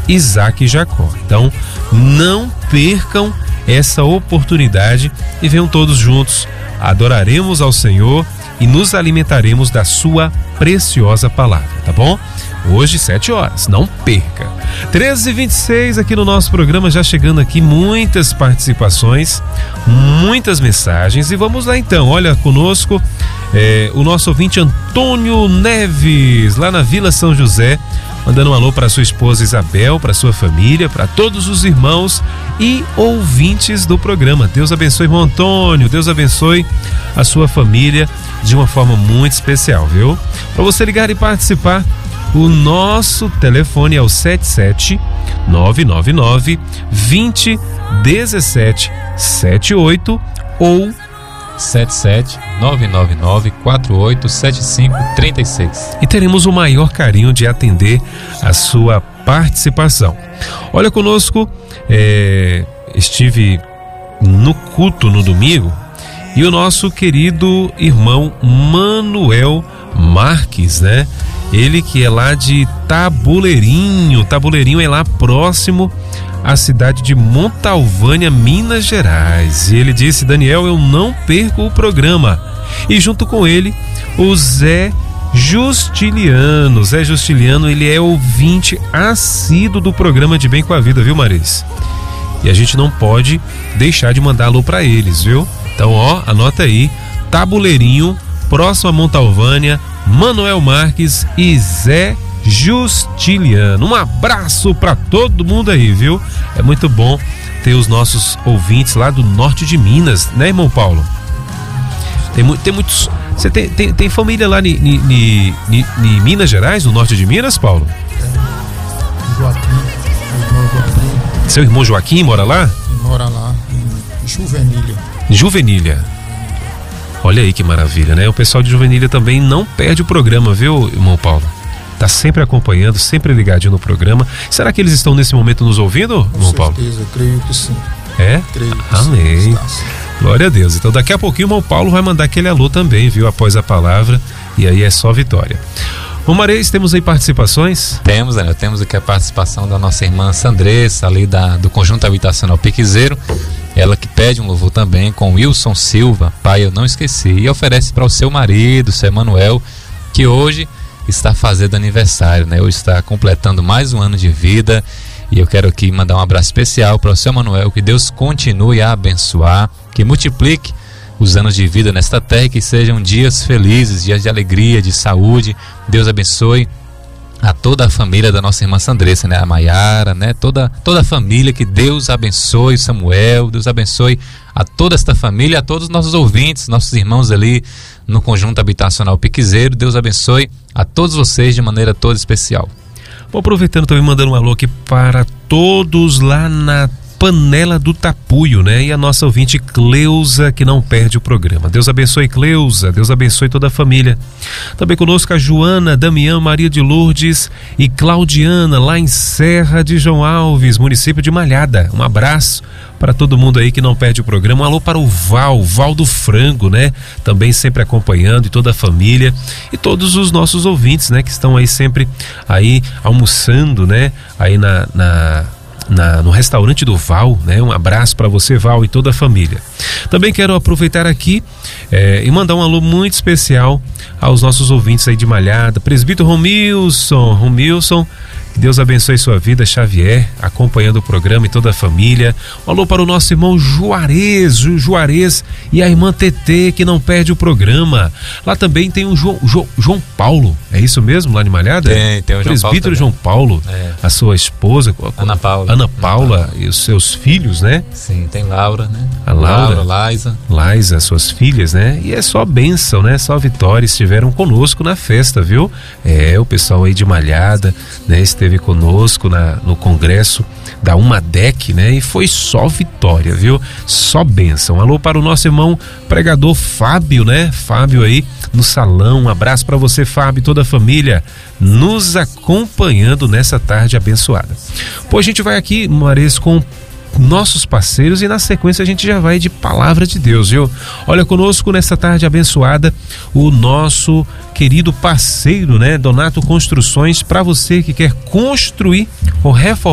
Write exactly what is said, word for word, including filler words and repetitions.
Isaac e Jacó. Então, não percam essa oportunidade e venham todos juntos. Adoraremos ao Senhor e nos alimentaremos da sua preciosa palavra, tá bom? Hoje, sete horas, não perca. treze e vinte e seis aqui no nosso programa, já chegando aqui muitas participações, muitas mensagens, e vamos lá então. Olha conosco é, o nosso ouvinte Antônio Neves, lá na Vila São José, mandando um alô para sua esposa Isabel, para sua família, para todos os irmãos e ouvintes do programa. Deus abençoe, irmão Antônio, Deus abençoe a sua família de uma forma muito especial, viu? Para você ligar e participar, o nosso telefone é o sete sete nove nove nove vinte dezessete setenta e oito ou sete sete nove nove nove quatro oito sete cinco três seis. E teremos o maior carinho de atender a sua participação. Olha conosco, é, estive no culto no domingo e o nosso querido irmão Manuel Marques, né? Ele que é lá de Tabuleirinho, Tabuleirinho é lá próximo à cidade de Montalvânia, Minas Gerais. E ele disse: Daniel, eu não perco o programa. E junto com ele, o Zé Justiliano. Zé Justiliano, ele é ouvinte assíduo do programa De Bem com a Vida, viu, Maris? E a gente não pode deixar de mandar alô pra eles, viu? Então, ó, anota aí, Tabuleirinho, próximo a Montalvânia, Manuel Marques e Zé Justiliano. Um abraço para todo mundo aí, viu? É muito bom ter os nossos ouvintes lá do norte de Minas, né, irmão Paulo? Tem, tem muitos. Você tem, tem, tem família lá em Minas Gerais, no norte de Minas, Paulo? É. Joaquim, irmão Joaquim. Seu irmão Joaquim mora lá? Mora lá, em Juvenília. Juvenília. Olha aí que maravilha, né? O pessoal de Juvenília também não perde o programa, viu, irmão Paulo? Tá sempre acompanhando, sempre ligadinho no programa. Será que eles estão nesse momento nos ouvindo, irmão Paulo? Com certeza, creio que sim. É? Creio que Amém. sim. Está, sim. Glória a Deus. Então daqui a pouquinho o irmão Paulo vai mandar aquele alô também, viu? Após a palavra. E aí é só vitória. Ô Mareis, temos aí participações? Temos, né? Temos aqui a participação da nossa irmã Sandressa, ali da, do Conjunto Habitacional Piquezeiro. Ela que pede um louvor também com Wilson Silva, Pai, eu não esqueci, e oferece para o seu marido, seu Emanuel, que hoje está fazendo aniversário, né? Hoje está completando mais um ano de vida, e eu quero aqui mandar um abraço especial para o seu Emanuel, que Deus continue a abençoar, que multiplique os anos de vida nesta terra, que sejam dias felizes, dias de alegria, de saúde. Deus abençoe a toda a família da nossa irmã Sandressa, né? A Maiara, né? Toda, toda a família, que Deus abençoe Samuel, Deus abençoe a toda esta família, a todos os nossos ouvintes, nossos irmãos ali no Conjunto Habitacional Piquezeiro. Deus abençoe a todos vocês de maneira toda especial. Bom, aproveitando também, mandando um alô aqui para todos lá na Panela do Tapuio, né? E a nossa ouvinte Cleusa, que não perde o programa. Deus abençoe, Cleusa. Deus abençoe toda a família. Também conosco a Joana, Damião, Maria de Lourdes e Claudiana, lá em Serra de João Alves, município de Malhada. Um abraço para todo mundo aí que não perde o programa. Um alô para o Val, Val do Frango, né? Também sempre acompanhando, e toda a família. E todos os nossos ouvintes, né? Que estão aí sempre aí almoçando, né? Aí na... na Na, no restaurante do Val, né? Um abraço para você, Val, e toda a família. Também quero aproveitar aqui é, e mandar um alô muito especial aos nossos ouvintes aí de Malhada, presbítero Romilson, Romilson, que Deus abençoe sua vida, Xavier, acompanhando o programa e toda a família. Um alô para o nosso irmão Juarez, o Juarez e a irmã Tetê, que não perde o programa. Lá também tem o João, João, João Paulo, é isso mesmo, lá de Malhada? Tem, tem o João presbítero Paulo João Paulo, é. A sua esposa, Ana Paula. Ana Paula, Ana Paula e os seus filhos, né? Sim, tem Laura, né? A Laura, Laura, Liza. Liza, suas filhas, né? E é só bênção, né? Só vitória. Estiveram conosco na festa, viu? É, o pessoal aí de Malhada, né? Esteve conosco na, no congresso da Umadec, né? E foi só vitória, viu? Só bênção. Alô para o nosso irmão pregador Fábio, né? Fábio aí no salão. Um abraço para você, Fábio, e toda a família nos acompanhando nessa tarde abençoada. Pô, a gente vai aqui, Mares, com nossos parceiros e na sequência a gente já vai de palavra de Deus, viu? Olha conosco nessa tarde abençoada o nosso querido parceiro, né? Donato Construções, para você que quer construir ou reformar